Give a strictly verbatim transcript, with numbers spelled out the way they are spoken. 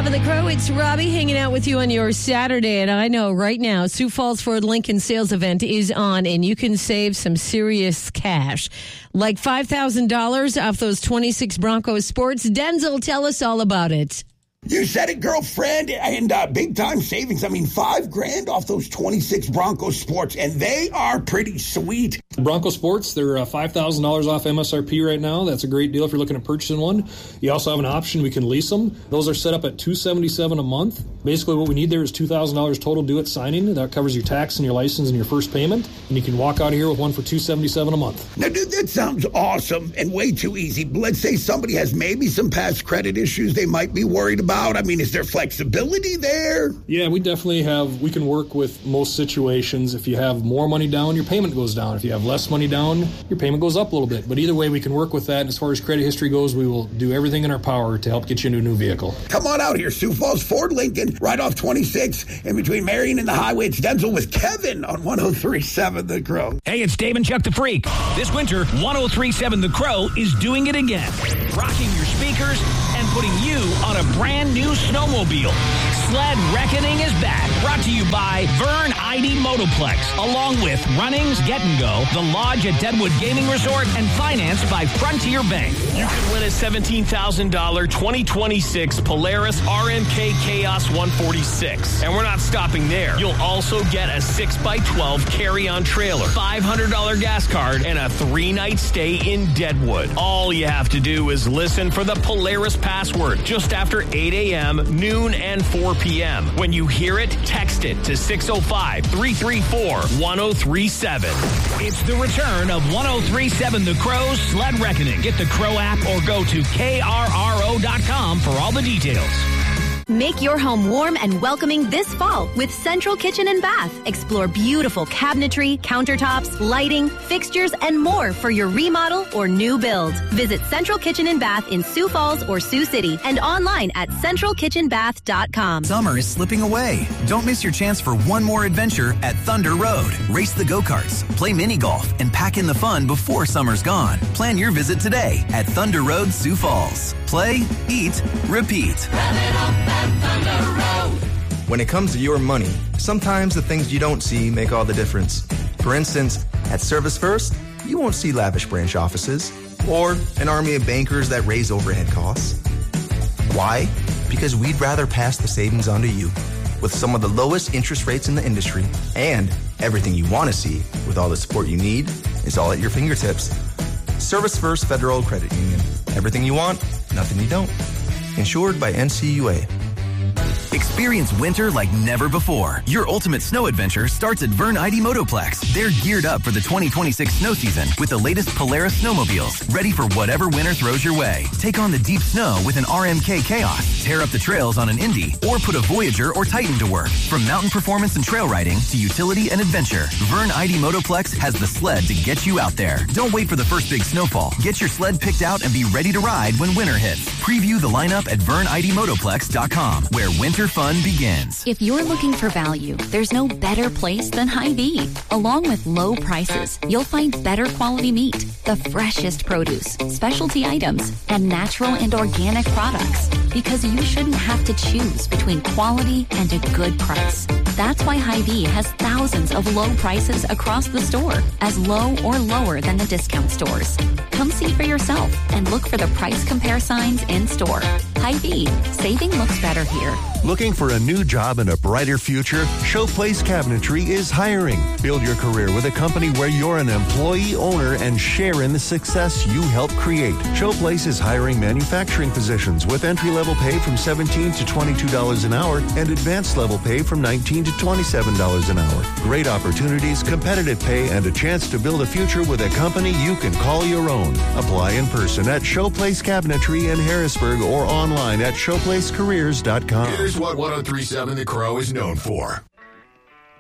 seven The Crow. It's Robbie hanging out with you on your Saturday. And I know right now, Sioux Falls Ford Lincoln sales event is on, and you can save some serious cash. Like five thousand dollars off those twenty-six Broncos Sports. Denzel, tell us all about it. You said it, girlfriend, and uh, big-time savings. I mean, five grand off those twenty-six Broncos Sports, and they are pretty sweet. Bronco Sports, they're uh, five thousand dollars off M S R P right now. That's a great deal if you're looking at purchasing one. You also have an option. We can lease them. Those are set up at two hundred seventy-seven dollars a month. Basically, what we need there is two thousand dollars total due at signing. That covers your tax and your license and your first payment, and you can walk out of here with one for two hundred seventy-seven dollars a month. Now, dude, that sounds awesome and way too easy. Let's say somebody has maybe some past credit issues they might be worried about. I mean, is there flexibility there? Yeah, we definitely have, we can work with most situations. If you have more money down, your payment goes down. If you have less money down, your payment goes up a little bit. But either way, we can work with that. And as far as credit history goes, we will do everything in our power to help get you into a new vehicle. Come on out here, Sioux Falls Ford Lincoln, right off twenty-six, in between Marion and the highway. It's Denzel with Kevin on one oh three point seven The Crow. Hey, it's Dave and Chuck the Freak. This winter, one oh three point seven The Crow is doing it again. Rocking your speakers and putting you on a brand new snowmobile. Sled Reckoning is back. Brought to you by Vern I D Motoplex, along with Runnings Get and Go, The Lodge at Deadwood Gaming Resort, and financed by Frontier Bank. You can win a seventeen thousand dollars twenty twenty-six Polaris R M K Chaos one forty-six. And we're not stopping there. You'll also get a six by twelve carry-on trailer, five hundred dollars gas card, and a three-night stay in Deadwood. All you have to do is listen for the Polaris password just after eight a.m., noon, and four p.m. When you hear it, text it to six oh five, three three four, one oh three seven. It's the return of one oh three point seven The Crow's Sled Reckoning. Get the Crow app or go to K R R O dot com for all the details. Make your home warm and welcoming this fall with Central Kitchen and Bath. Explore beautiful cabinetry, countertops, lighting, fixtures, and more for your remodel or new build. Visit Central Kitchen and Bath in Sioux Falls or Sioux City and online at central kitchen bath dot com. Summer is slipping away. Don't miss your chance for one more adventure at Thunder Road. Race the go-karts, play mini golf, and pack in the fun before summer's gone. Plan your visit today at Thunder Road, Sioux Falls. Play, eat, repeat. When it comes to your money, sometimes the things you don't see make all the difference. For instance, at Service First, you won't see lavish branch offices or an army of bankers that raise overhead costs. Why? Because we'd rather pass the savings on to you with some of the lowest interest rates in the industry, and everything you want to see with all the support you need is all at your fingertips. Service First Federal Credit Union. Everything you want, nothing you don't. Insured by N C U A. Experience winter like never before. Your ultimate snow adventure starts at Vern I D Motoplex. They're geared up for the twenty twenty-six snow season with the latest Polaris snowmobiles, ready for whatever winter throws your way. Take on the deep snow with an R M K Chaos, tear up the trails on an Indy, or put a Voyager or Titan to work. From mountain performance and trail riding to utility and adventure, Vern I D Motoplex has the sled to get you out there. Don't wait for the first big snowfall. Get your sled picked out and be ready to ride when winter hits. Preview the lineup at vern I D motoplex dot com, where winter fun begins. If you're looking for value, there's no better place than Hy-Vee. Along with low prices, you'll find better quality meat, the freshest produce, specialty items, and natural and organic products. Because you shouldn't have to choose between quality and a good price. That's why Hy-Vee has thousands of low prices across the store, as low or lower than the discount stores. Come see for yourself and look for the price compare signs in store. Hy-Vee, saving looks better here. Looking for a new job and a brighter future? Showplace Cabinetry is hiring. Build your career with a company where you're an employee owner and share in the success you help create. Showplace is hiring manufacturing positions with entry-level pay from seventeen dollars to twenty-two dollars an hour and advanced level pay from nineteen dollars to twenty-seven dollars an hour. Great opportunities, competitive pay, and a chance to build a future with a company you can call your own. Apply in person at Showplace Cabinetry in Harrisburg or online at showplace careers dot com. Here's what one oh three point seven The Crow is known for.